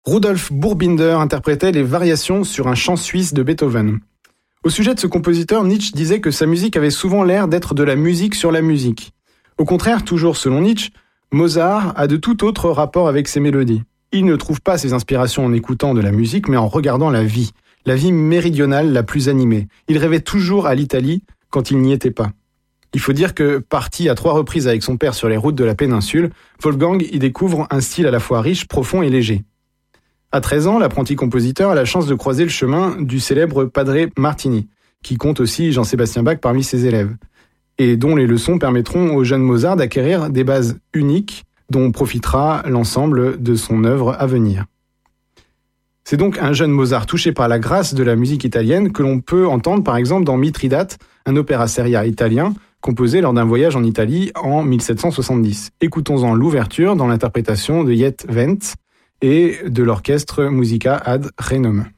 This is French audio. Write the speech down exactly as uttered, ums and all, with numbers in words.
Rudolf Burbinder interprétait les variations sur un chant suisse de Beethoven. Au sujet de ce compositeur, Nietzsche disait que sa musique avait souvent l'air d'être de la musique sur la musique. Au contraire, toujours selon Nietzsche, Mozart a de tout autre rapport avec ses mélodies. Il ne trouve pas ses inspirations en écoutant de la musique, mais en regardant la vie, la vie méridionale la plus animée. Il rêvait toujours à l'Italie quand il n'y était pas. Il faut dire que, parti à trois reprises avec son père sur les routes de la péninsule, Wolfgang y découvre un style à la fois riche, profond et léger. À treize ans, l'apprenti compositeur a la chance de croiser le chemin du célèbre Padre Martini, qui compte aussi Jean-Sébastien Bach parmi ses élèves, et dont les leçons permettront au jeune Mozart d'acquérir des bases uniques dont profitera l'ensemble de son œuvre à venir. C'est donc un jeune Mozart touché par la grâce de la musique italienne que l'on peut entendre par exemple dans Mithridate, un opéra seria italien composé lors d'un voyage en Italie en mille sept cent soixante-dix. Écoutons-en l'ouverture dans l'interprétation de Jet Wendt et de l'orchestre Musica ad Renum.